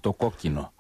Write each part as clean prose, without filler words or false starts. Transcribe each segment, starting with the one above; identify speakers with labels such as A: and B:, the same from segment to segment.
A: στο κόκκινο.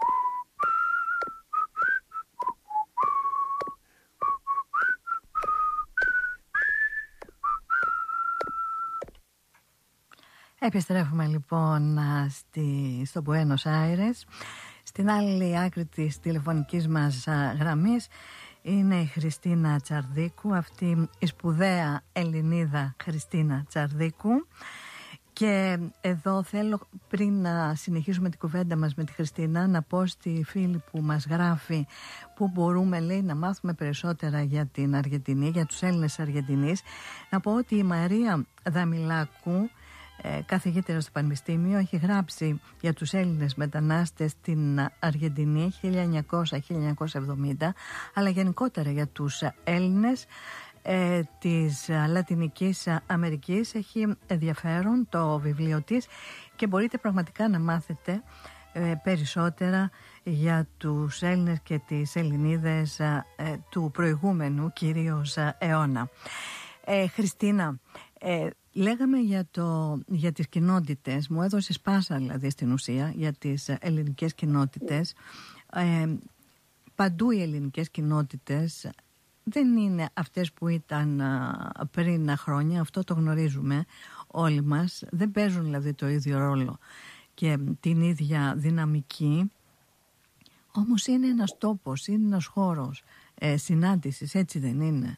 B: Επιστρέφουμε λοιπόν στο Μπουένος Άιρες. Στην άλλη άκρη της τηλεφωνικής μας γραμμής είναι η Χριστίνα Τσαρδίκου, αυτή η σπουδαία Ελληνίδα Χριστίνα Τσαρδίκου. Και εδώ θέλω, πριν να συνεχίσουμε την κουβέντα μας με τη Χριστίνα, να πω στη φίλη που μας γράφει που μπορούμε, λέει, να μάθουμε περισσότερα για την Αργεντινή, για τους Έλληνες Αργεντινής. Να πω ότι η Μαρία Δαμιλάκου, καθηγήτρια στο Πανεπιστήμιο, έχει γράψει για τους Έλληνες μετανάστες στην Αργεντινή 1900-1970, αλλά γενικότερα για τους Έλληνες της Λατινικής Αμερικής. Έχει ενδιαφέρον το βιβλίο της και μπορείτε πραγματικά να μάθετε περισσότερα για τους Έλληνες και τις Ελληνίδες του προηγούμενου κυρίως αιώνα. Χριστίνα, λέγαμε για τις κοινότητες, μου έδωσες πάσα δηλαδή στην ουσία για τις ελληνικές κοινότητες. Παντού οι ελληνικές κοινότητες δεν είναι αυτές που ήταν πριν χρόνια, αυτό το γνωρίζουμε όλοι μας. Δεν παίζουν δηλαδή το ίδιο ρόλο και την ίδια δυναμική. Όμως είναι ένας τόπος, είναι ένας χώρος συνάντησης, έτσι δεν είναι?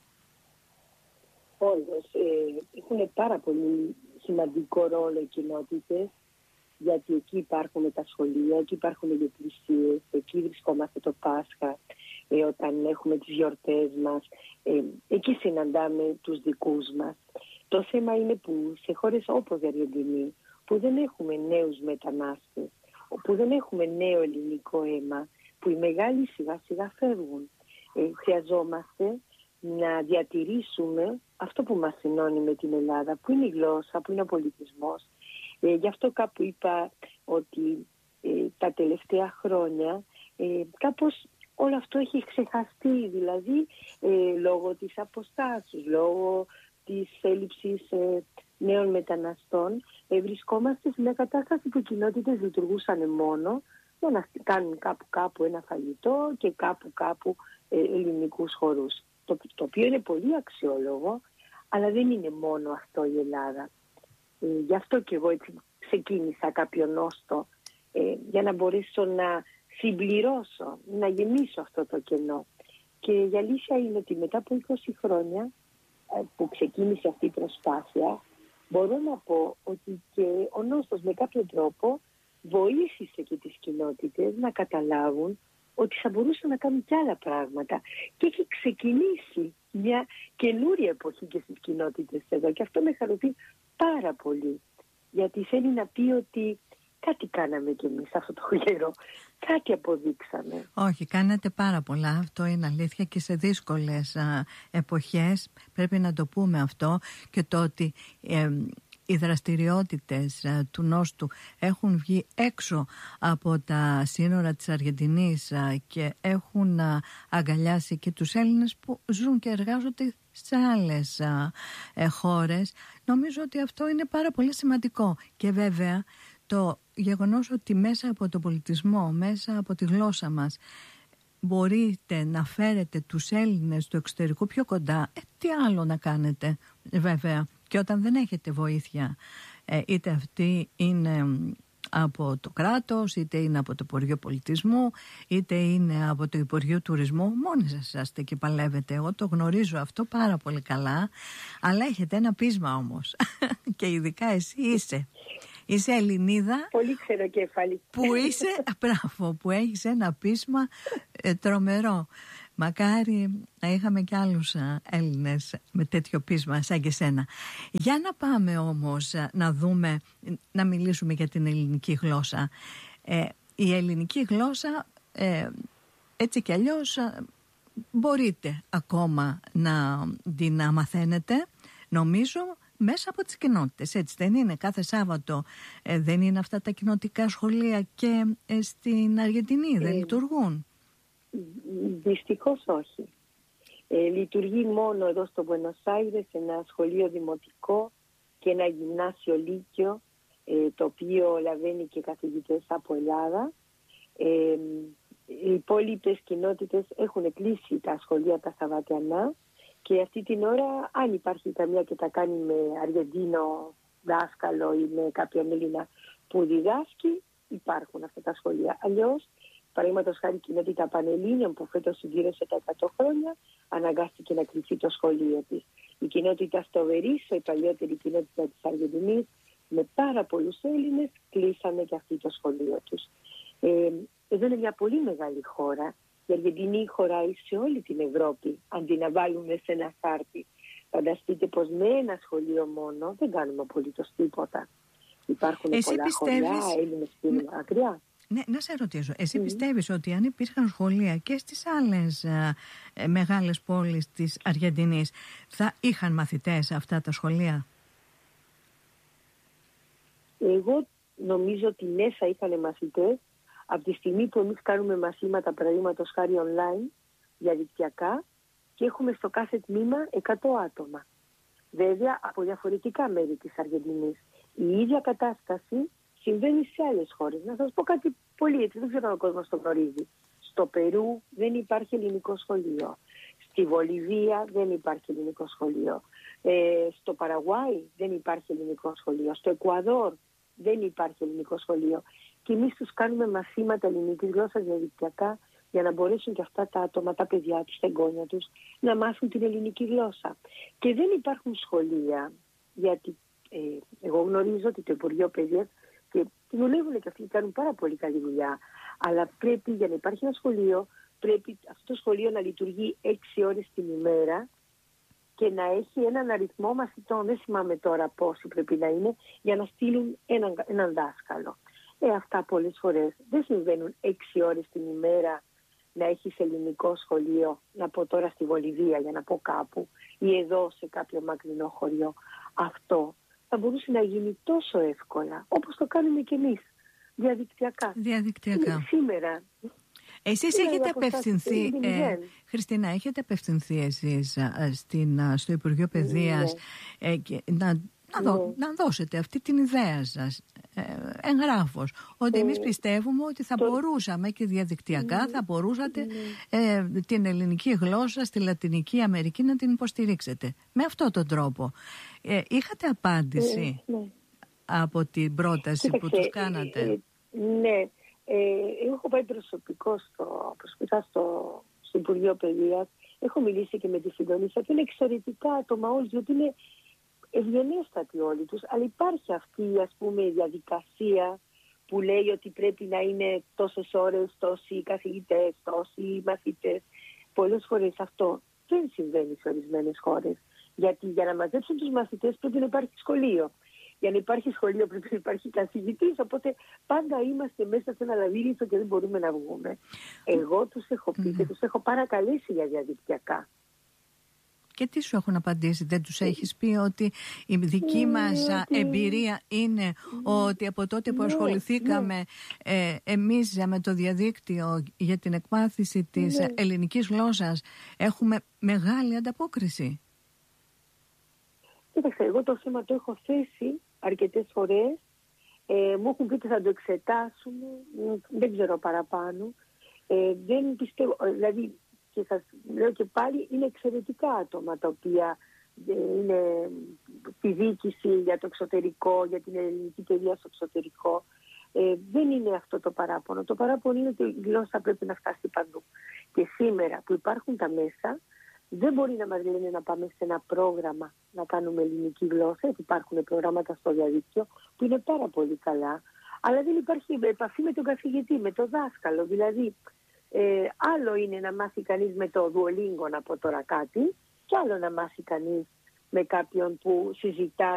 C: Όντως, έχουν πάρα πολύ σημαντικό ρόλο οι κοινότητες, γιατί εκεί υπάρχουν τα σχολεία, εκεί υπάρχουν οι εκκλησίες, εκεί βρισκόμαστε το Πάσχα, όταν έχουμε τις γιορτές μας, εκεί συναντάμε τους δικούς μας. Το θέμα είναι που σε χώρες όπως η Αργεντινή, που δεν έχουμε νέους μετανάστες, που δεν έχουμε νέο ελληνικό αίμα, που οι μεγάλοι σιγά σιγά φεύγουν, χρειαζόμαστε να διατηρήσουμε αυτό που μας ενώνει με την Ελλάδα, που είναι η γλώσσα, που είναι ο πολιτισμός. Γι' αυτό κάπου είπα ότι τα τελευταία χρόνια κάπως όλο αυτό έχει ξεχαστεί, δηλαδή λόγω της αποστάσεως, λόγω της έλλειψης νέων μεταναστών, βρισκόμαστε σε μια κατάσταση που οι κοινότητες λειτουργούσαν μόνο για να κάνουν κάπου ένα φαγητό και κάπου ελληνικούς χορούς. Το οποίο είναι πολύ αξιόλογο, αλλά δεν είναι μόνο αυτό η Ελλάδα. Γι' αυτό και εγώ έτσι ξεκίνησα κάποιο νόστο, για να μπορέσω να συμπληρώσω, να γεμίσω αυτό το κενό. Και η αλήθεια είναι ότι μετά από 20 χρόνια που ξεκίνησε αυτή η προσπάθεια, μπορώ να πω ότι και ο νόστος με κάποιο τρόπο βοήθησε και τις κοινότητες να καταλάβουν ότι θα μπορούσαν να κάνουν και άλλα πράγματα. Και έχει ξεκινήσει μια καινούρια εποχή και στις κοινότητες εδώ. Και αυτό με χαροποιεί πάρα πολύ. Γιατί θέλει να πει ότι κάτι κάναμε κι εμείς αυτό το καιρό. Κάτι αποδείξαμε.
B: Όχι, κάνετε πάρα πολλά. Αυτό είναι αλήθεια και σε δύσκολες εποχές πρέπει να το πούμε αυτό. Και το ότι οι δραστηριότητες του νόστου έχουν βγει έξω από τα σύνορα της Αργεντινής και έχουν αγκαλιάσει και τους Έλληνες που ζουν και εργάζονται σε άλλες χώρες. Νομίζω ότι αυτό είναι πάρα πολύ σημαντικό. Και βέβαια το γεγονός ότι μέσα από τον πολιτισμό, μέσα από τη γλώσσα μας μπορείτε να φέρετε τους Έλληνες του εξωτερικού πιο κοντά, τι άλλο να κάνετε βέβαια. Και όταν δεν έχετε βοήθεια, είτε αυτή είναι από το κράτος, είτε είναι από το Υπουργείο Πολιτισμού, είτε είναι από το Υπουργείο Τουρισμού, μόνοι σας είσαστε και παλεύετε. Εγώ το γνωρίζω αυτό πάρα πολύ καλά, αλλά έχετε ένα πείσμα όμως. Και ειδικά εσύ είσαι Ελληνίδα.
C: Πολύ ξεροκέφαλη.
B: Που είσαι, μπράβο, που έχεις ένα πείσμα τρομερό. Μακάρι να είχαμε κι άλλους Έλληνες με τέτοιο πείσμα σαν και σένα. Για να πάμε όμως να δούμε, να μιλήσουμε για την ελληνική γλώσσα. Η ελληνική γλώσσα έτσι κι αλλιώς μπορείτε ακόμα να την μαθαίνετε, νομίζω, μέσα από τις κοινότητες. Έτσι δεν είναι? Κάθε Σάββατο δεν είναι αυτά τα κοινοτικά σχολεία και στην Αργεντινή δεν λειτουργούν?
C: Δυστυχώς όχι. Λειτουργεί μόνο εδώ στο Μπουένος Άιρες ένα σχολείο δημοτικό και ένα γυμνάσιο λύκειο, το οποίο λαβαίνει και καθηγητές από Ελλάδα. Οι υπόλοιπες κοινότητες έχουν κλείσει τα σχολεία τα Σαββατιανά και αυτή την ώρα, αν υπάρχει καμία και τα κάνει με Αργεντίνο δάσκαλο ή με κάποιον Έλληνα που διδάσκει, υπάρχουν αυτά τα σχολεία. Αλλιώς, παραδείγματος χάρη, η κοινότητα Πανελλήνιων που φέτος συμπλήρωσε τα 100 χρόνια, αναγκάστηκε να κλείσει το σχολείο της. Η κοινότητα στο Βερίσο, η παλιότερη κοινότητα της Αργεντινής, με πάρα πολλούς Έλληνες, κλείσανε και αυτή το σχολείο τους. Εδώ είναι μια πολύ μεγάλη χώρα. Η Αργεντινή χωράει σε όλη την Ευρώπη, αντί να βάλουμε σε ένα χάρτη. Φανταστείτε πως με ένα σχολείο μόνο δεν κάνουμε απολύτως τίποτα. Υπάρχουν πολλά χωριά, Έλληνες που είναι μακριά.
B: Ναι, να σε ρωτήσω, εσύ πιστεύεις ότι αν υπήρχαν σχολεία και στις άλλες μεγάλες πόλεις της Αργεντινής, θα είχαν μαθητές αυτά τα σχολεία?
C: Εγώ νομίζω ότι ναι, θα είχαν μαθητές. Από τη στιγμή που εμείς κάνουμε μαθήματα, παραδείγματος χάρη online, διαδικτυακά, και έχουμε στο κάθε τμήμα 100 άτομα. Βέβαια, από διαφορετικά μέρη της Αργεντινής. Η ίδια κατάσταση συμβαίνει σε άλλες χώρες. Να σας πω κάτι πολύ έτσι, δεν ξέρω αν ο κόσμος το γνωρίζει. Στο Περού δεν υπάρχει ελληνικό σχολείο. Στη Βολιβία δεν υπάρχει ελληνικό σχολείο. Στο Παραγουάι δεν υπάρχει ελληνικό σχολείο. Στο Εκουαδόρ δεν υπάρχει ελληνικό σχολείο. Και εμείς τους κάνουμε μαθήματα ελληνικής γλώσσας διαδικτυακά για να μπορέσουν και αυτά τα άτομα, τα παιδιά τους, τα εγγόνια τους, να μάθουν την ελληνική γλώσσα. Και δεν υπάρχουν σχολεία, γιατί εγώ γνωρίζω ότι το Υπουργείο Παιδείας, και δουλεύουν και αυτοί, κάνουν πάρα πολύ καλή δουλειά, αλλά πρέπει, για να υπάρχει ένα σχολείο, πρέπει αυτό το σχολείο να λειτουργεί 6 ώρες την ημέρα και να έχει έναν αριθμό μαθητών, δεν θυμάμαι τώρα πόσοι πρέπει να είναι, για να στείλουν έναν δάσκαλο. Αυτά πολλές φορές δεν συμβαίνουν 6 ώρες την ημέρα να έχεις ελληνικό σχολείο, να πω τώρα στη Βολιβία για να πω κάπου, ή εδώ σε κάποιο μακρινό χωριό. Αυτό θα μπορούσε να γίνει τόσο εύκολα, όπως το κάνουμε κι εμείς, διαδικτυακά. Σήμερα.
B: Εσείς έχετε απευθυνθεί, Χριστίνα, έχετε απευθυνθεί εσείς στο Υπουργείο Παιδείας να δώσετε αυτή την ιδέα σας εγγράφος, ότι εμείς πιστεύουμε ότι θα μπορούσαμε και διαδικτυακά θα μπορούσατε την ελληνική γλώσσα στη Λατινική Αμερική να την υποστηρίξετε με αυτόν τον τρόπο. Είχατε απάντηση από την πρόταση που τους κάνατε?
C: Ναι, εγώ έχω πάει προσωπικά στο Υπουργείο Παιδείας, έχω μιλήσει και με τη συντονίστρια, είναι εξαιρετικά άτομα όλοι, διότι είναι ευγενέστατοι όλοι τους, αλλά υπάρχει αυτή, ας πούμε, η διαδικασία που λέει ότι πρέπει να είναι τόσες ώρες, τόσοι καθηγητές, τόσοι μαθητές. Πολλές φορές αυτό δεν συμβαίνει σε ορισμένες χώρες, γιατί για να μαζέψουν τους μαθητές πρέπει να υπάρχει σχολείο. Για να υπάρχει σχολείο πρέπει να υπάρχει καθηγητής, οπότε πάντα είμαστε μέσα σε ένα λαβύρινθο και δεν μπορούμε να βγούμε. Εγώ τους έχω πει και τους έχω παρακαλέσει για διαδικτυακά.
B: Και τι σου έχουν απαντήσει? Δεν τους έχεις πει ότι η δική μας εμπειρία είναι ότι από τότε που ασχοληθήκαμε εμείς με το διαδίκτυο για την εκμάθηση της ελληνικής γλώσσας έχουμε μεγάλη ανταπόκριση?
C: Κοίταξε, εγώ το θέμα το έχω θέσει αρκετές φορές. Μου έχουν πει ότι θα το εξετάσουμε. Δεν ξέρω παραπάνω. Δεν πιστεύω, δηλαδή, και σας λέω και πάλι, είναι εξαιρετικά άτομα τα οποία είναι στη διοίκηση για το εξωτερικό, για την ελληνική παιδεία στο εξωτερικό. Δεν είναι αυτό το παράπονο. Το παράπονο είναι ότι η γλώσσα πρέπει να φτάσει παντού. Και σήμερα που υπάρχουν τα μέσα, δεν μπορεί να μας λένε να πάμε σε ένα πρόγραμμα να κάνουμε ελληνική γλώσσα, γιατί υπάρχουν προγράμματα στο διαδίκτυο που είναι πάρα πολύ καλά, αλλά δεν υπάρχει επαφή με τον καθηγητή, με τον δάσκαλο. Δηλαδή, άλλο είναι να μάθει κανείς με το Duolingo, να πω τώρα κάτι, και άλλο να μάθει κανείς με κάποιον που συζητά